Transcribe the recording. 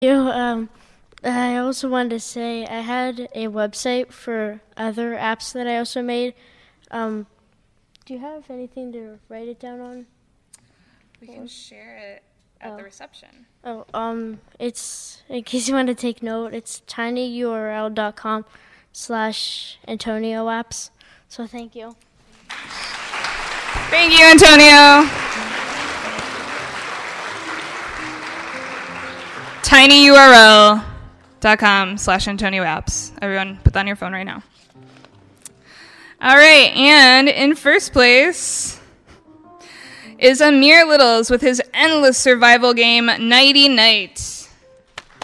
You, I also wanted to say I had a website for other apps that I also made. Do you have anything to write it down on? We can share it at the reception. It's, in case you want to take note, it's tinyurl.com/Antonio apps. So thank you. Thank you, Antonio. tinyurl.com/Antonio apps. Everyone, put that on your phone right now. All right, and in first place is Amir Littles with his endless survival game, Nighty Night.